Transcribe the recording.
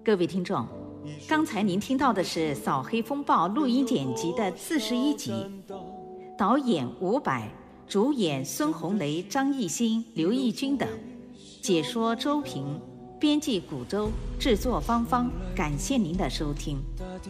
各位听众，刚才您听到的是《扫黑风暴》录音剪辑的41集，导演伍佰，主演孙红雷、张艺兴、刘奕君等，解说周平，编辑古周，制作芳芳。感谢您的收听。